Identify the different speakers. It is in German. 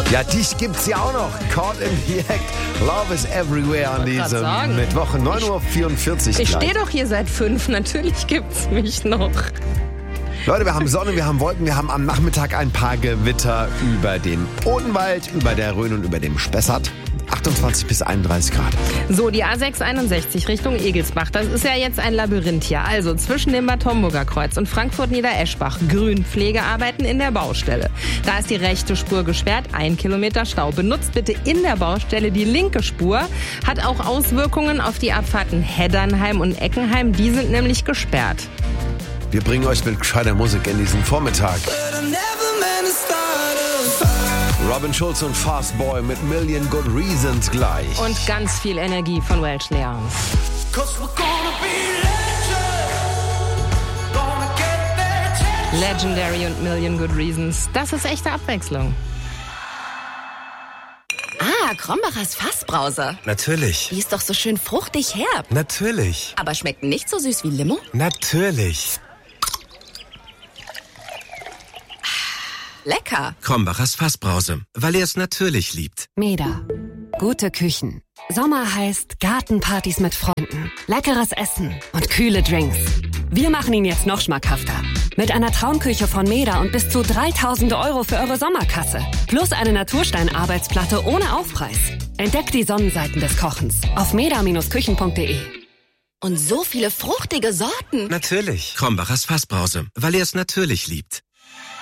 Speaker 1: Ja, dich gibt's ja auch noch. Caught in the Act. Love is everywhere an diesem Mittwoch. 9:44 Uhr.
Speaker 2: Ich stehe doch hier seit 5. Natürlich gibt's mich noch.
Speaker 1: Leute, wir haben Sonne, wir haben Wolken, wir haben am Nachmittag ein paar Gewitter über den Odenwald, über der Rhön und über dem Spessart. 28 bis 31 Grad.
Speaker 2: So, die A661 Richtung Egelsbach. Das ist ja jetzt ein Labyrinth hier. Also zwischen dem Bad Homburger Kreuz und Frankfurt-Niedereschbach. Grünpflegearbeiten in der Baustelle. Da ist die rechte Spur gesperrt. 1 Kilometer Stau. Benutzt bitte in der Baustelle die linke Spur. Hat auch Auswirkungen auf die Abfahrten Heddernheim und Eckenheim. Die sind nämlich gesperrt.
Speaker 1: Wir bringen euch mit gescheiter Musik in diesen Vormittag. Robin Schulz und Fastboy mit Million Good Reasons gleich.
Speaker 2: Und ganz viel Energie von Welsh Leons. Legendary und Million Good Reasons. Das ist echte Abwechslung.
Speaker 3: Ah, Krombachers Fassbrause.
Speaker 4: Natürlich.
Speaker 3: Die ist doch so schön fruchtig herb.
Speaker 4: Natürlich.
Speaker 3: Aber schmeckt nicht so süß wie Limo?
Speaker 4: Natürlich.
Speaker 3: Lecker.
Speaker 4: Krombachers Fassbrause, weil er es natürlich liebt.
Speaker 5: Meda. Gute Küchen. Sommer heißt Gartenpartys mit Freunden, leckeres Essen und kühle Drinks. Wir machen ihn jetzt noch schmackhafter. Mit einer Traumküche von Meda und bis zu 3.000 € für eure Sommerkasse. Plus eine Naturstein-Arbeitsplatte ohne Aufpreis. Entdeckt die Sonnenseiten des Kochens auf meda-küchen.de.
Speaker 3: Und so viele fruchtige Sorten.
Speaker 4: Natürlich. Krombachers Fassbrause, weil er es natürlich liebt.